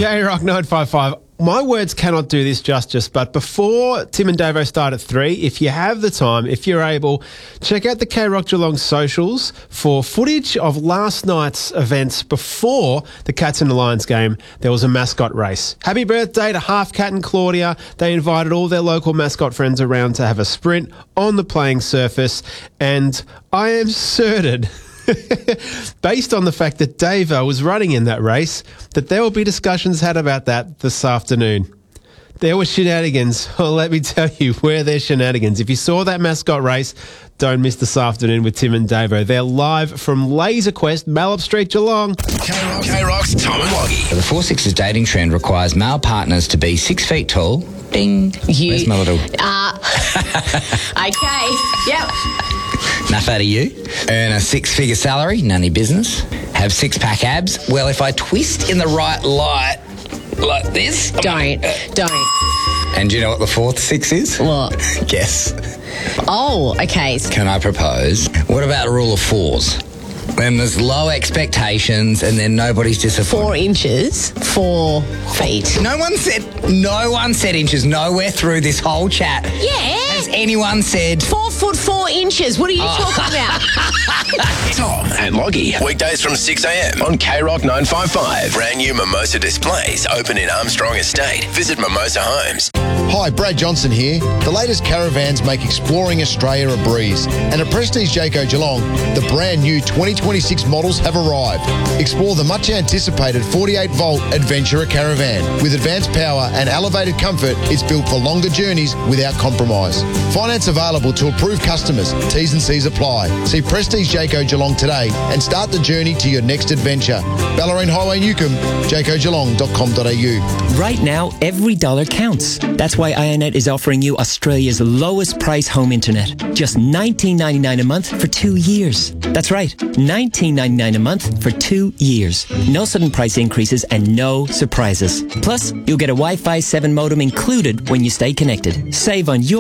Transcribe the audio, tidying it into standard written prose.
K-Rock 955. My words cannot do this justice, but before Tim and Davo start at 3, if you have the time, if you're able, check out the K-Rock Geelong socials for footage of last night's events before the Cats and the Lions game. There was a mascot race. Happy birthday to Half Cat and Claudia. They invited all their local mascot friends around to have a sprint on the playing surface, and I am certain, based on the fact that Davo was running in that race, that there will be discussions had about that this afternoon. There were shenanigans. Well, let me tell you where there's shenanigans. If you saw that mascot race, don't miss this afternoon with Tim and Davo. They're live from Laser Quest, Malop Street, Geelong. K-Rock's Tom and Loggy. The 4-6's dating trend requires male partners to be 6 feet tall. Ding. Where's my little... Okay. Yep. Enough out of you. Earn a 6-figure salary, none of your business. Have 6-pack abs. Well, if I twist in the right light like this... Don't. And do you know what the 4th 6 is? What? Guess. Oh, okay. Can I propose? What about a rule of 4s? When there's low expectations and then nobody's disappointed. 4 inches, 4 feet. No one said inches nowhere through this whole chat. Yeah. Has anyone said... 4 foot 4 inches. What are you talking about? Tom and Loggy. Weekdays from 6 a.m. on K-Rock 955. Brand new Mimosa displays open in Armstrong Estate. Visit Mimosa Homes. Hi, Brad Johnson here. The latest caravans make exploring Australia a breeze. And at Prestige Jayco Geelong, the brand new 2026 models have arrived. Explore the much anticipated 48-volt Adventurer Caravan. With advanced power and elevated comfort, it's built for longer journeys without compromise. Finance available to approved customers. T's and C's apply. See Prestige Jayco Geelong today and start the journey to your next adventure. Ballerine Highway Newcomb, jaycogeelong.com.au. Right now, every dollar counts. That's why IONET is offering you Australia's lowest price home internet. Just $19.99 a month for 2 years. That's right, $19.99 a month for 2 years. No sudden price increases and no surprises. Plus, you'll get a Wi-Fi 7 modem included when you stay connected. Save on your